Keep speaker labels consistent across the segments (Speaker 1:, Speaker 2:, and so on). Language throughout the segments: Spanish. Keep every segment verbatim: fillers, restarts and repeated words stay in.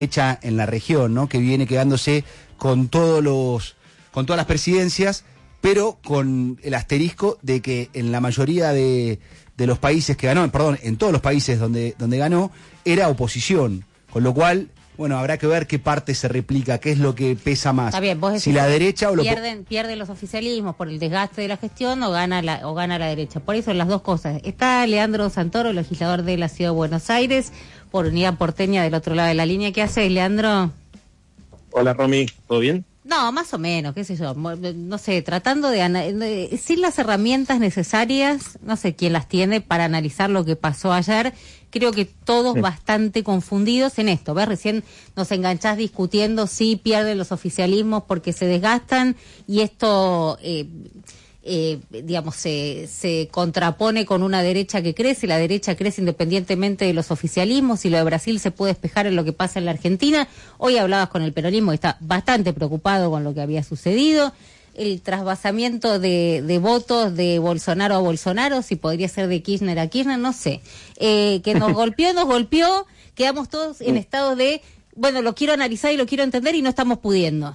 Speaker 1: derecha en la región, ¿no? Que viene quedándose con todos los, con todas las presidencias, pero con el asterisco de que en la mayoría de, de los países que ganó, perdón, en todos los países donde, donde ganó, era oposición, con lo cual, bueno, habrá que ver qué parte se replica, qué es lo que pesa más.
Speaker 2: Está bien, vos decís,
Speaker 1: si la derecha o lo
Speaker 2: pierden, pierden los oficialismos por el desgaste de la gestión o gana la, o gana la derecha. Por eso las dos cosas. Está Leandro Santoro, legislador de la Ciudad de Buenos Aires, por Unidad Porteña del otro lado de la línea. ¿Qué haces, Leandro?
Speaker 3: Hola, Romy, ¿todo bien?
Speaker 2: No, más o menos, qué sé yo, no sé, tratando de, de sin las herramientas necesarias, no sé quién las tiene para analizar lo que pasó ayer. Creo que todos sí. bastante confundidos en esto. ¿Ves? Recién nos enganchás discutiendo si pierden los oficialismos porque se desgastan y esto, eh, eh, digamos, se, se contrapone con una derecha que crece. La derecha crece independientemente de los oficialismos y lo de Brasil se puede despejar en lo que pasa en la Argentina. Hoy hablabas con el peronismo y está bastante preocupado con lo que había sucedido. El trasvasamiento de, de votos de Bolsonaro a Bolsonaro, si podría ser de Kirchner a Kirchner, no sé. Eh, que nos golpeó, nos golpeó, quedamos todos en estado de, bueno, lo quiero analizar y lo quiero entender y no estamos pudiendo.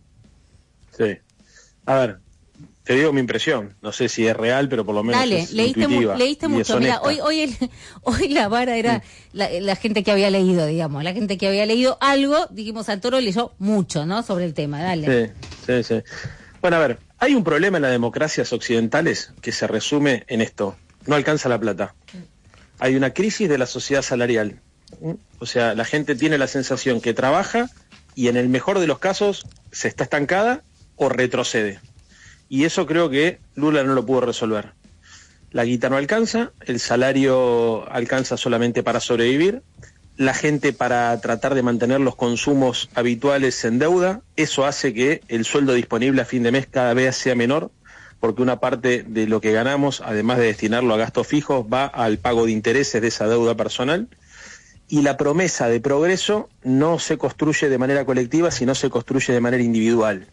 Speaker 3: Sí. A ver, te digo mi impresión, no sé si es real, pero por lo menos
Speaker 2: Dale,
Speaker 3: es
Speaker 2: leíste, mu leíste mucho. Mira, hoy hoy el, hoy la vara era mm. la, la gente que había leído, digamos, la gente que había leído algo, dijimos, Santoro leyó mucho, ¿no?, sobre el tema, dale.
Speaker 3: Sí, sí, sí. Bueno, a ver, hay un problema en las democracias occidentales que se resume en esto: no alcanza la plata. Hay una crisis de la sociedad salarial. O sea, la gente tiene la sensación que trabaja y en el mejor de los casos se está estancada o retrocede. Y eso creo que Lula no lo pudo resolver. La guita no alcanza, el salario alcanza solamente para sobrevivir, la gente para tratar de mantener los consumos habituales se endeuda. Eso hace que el sueldo disponible a fin de mes cada vez sea menor, porque una parte de lo que ganamos, además de destinarlo a gastos fijos, va al pago de intereses de esa deuda personal. Y la promesa de progreso no se construye de manera colectiva, sino se construye de manera individual.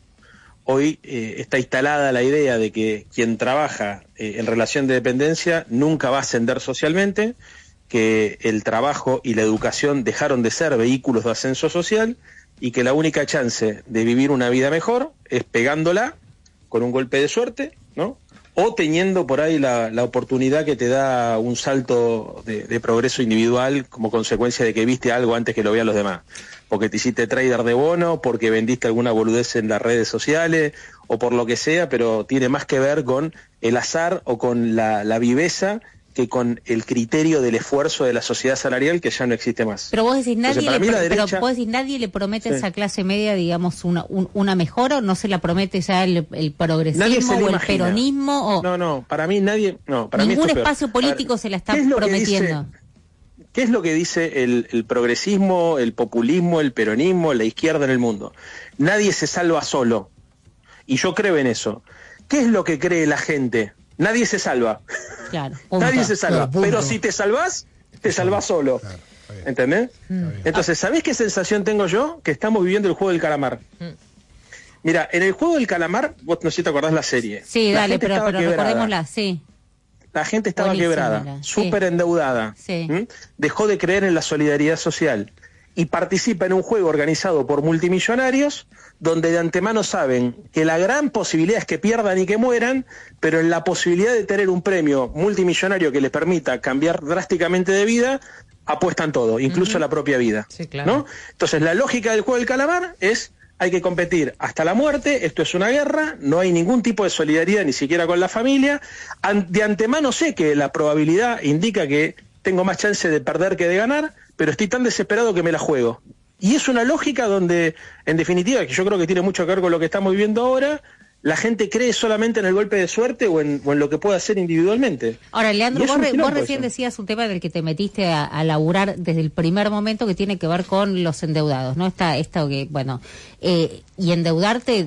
Speaker 3: Hoy eh, está instalada la idea de que quien trabaja eh, en relación de dependencia nunca va a ascender socialmente, que el trabajo y la educación dejaron de ser vehículos de ascenso social y que la única chance de vivir una vida mejor es pegándola con un golpe de suerte, ¿no? O teniendo por ahí la, la oportunidad que te da un salto de, de progreso individual como consecuencia de que viste algo antes que lo vean los demás. Porque te hiciste trader de bono, porque vendiste alguna boludez en las redes sociales, o por lo que sea, pero tiene más que ver con el azar o con la, la viveza que con el criterio del esfuerzo de la sociedad salarial, que ya no existe más.
Speaker 2: Pero vos decís, nadie,
Speaker 3: Entonces,
Speaker 2: le,
Speaker 3: pro derecha,
Speaker 2: pero vos decís, nadie le promete
Speaker 3: sí.
Speaker 2: a esa clase media, digamos, una, un, una mejora, o no se la promete ya el, el progresismo o el imagina. peronismo, o
Speaker 3: no, no, para mí nadie, no, para
Speaker 2: ningún
Speaker 3: mí esto
Speaker 2: espacio
Speaker 3: ver,
Speaker 2: político
Speaker 3: ver,
Speaker 2: se la está
Speaker 3: ¿qué
Speaker 2: prometiendo?
Speaker 3: Dice, ¿Qué es lo que dice el, el progresismo, el populismo, el peronismo, la izquierda en el mundo? Nadie se salva solo, y yo creo en eso. ¿Qué es lo que cree la gente? Nadie se salva.
Speaker 2: Claro,
Speaker 3: Nadie se salva.
Speaker 4: Claro,
Speaker 3: pero si te salvás, te salvás solo. Claro, ¿entendés? Mm. Entonces, ¿sabés qué sensación tengo yo? Que estamos viviendo el juego del calamar. Mm. Mira, en el juego del calamar, vos no sé si te acordás la serie.
Speaker 2: Sí,
Speaker 3: la
Speaker 2: dale, pero, pero recordémosla, sí.
Speaker 3: La gente estaba
Speaker 2: Buenísima,
Speaker 3: quebrada,
Speaker 2: sí.
Speaker 3: súper endeudada.
Speaker 2: Sí.
Speaker 3: ¿Mm? Dejó de creer en la solidaridad social y participa en un juego organizado por multimillonarios donde de antemano saben que la gran posibilidad es que pierdan y que mueran, pero en la posibilidad de tener un premio multimillonario que les permita cambiar drásticamente de vida, apuestan todo, incluso uh-huh. la propia vida.
Speaker 2: Sí, claro.
Speaker 3: ¿No? Entonces la lógica del juego del calamar es: hay que competir hasta la muerte, esto es una guerra, no hay ningún tipo de solidaridad ni siquiera con la familia. De antemano sé que la probabilidad indica que tengo más chance de perder que de ganar, pero estoy tan desesperado que me la juego. Y es una lógica donde, en definitiva, que yo creo que tiene mucho que ver con lo que estamos viviendo ahora, la gente cree solamente en el golpe de suerte o en, o en lo que puede hacer individualmente.
Speaker 2: Ahora, Leandro, vos, re, vos recién eso. decías un tema del que te metiste a, a laburar desde el primer momento, que tiene que ver con los endeudados, ¿no? Esta, esta que, bueno, eh, y endeudarte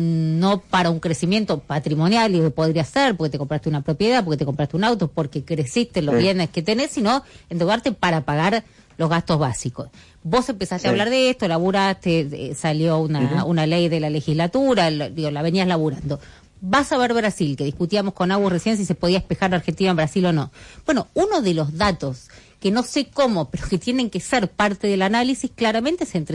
Speaker 2: no para un crecimiento patrimonial, y podría ser porque te compraste una propiedad, porque te compraste un auto, porque creciste los sí. bienes que tenés, sino endeudarte para pagar los gastos básicos. Vos empezaste sí. a hablar de esto, laburaste, eh, salió una, uh-huh. una ley de la legislatura, lo, digo, la venías laburando. Vas a ver Brasil, que discutíamos con Agus recién si se podía espejar Argentina en Brasil o no. Bueno, uno de los datos que no sé cómo, pero que tienen que ser parte del análisis, claramente es entre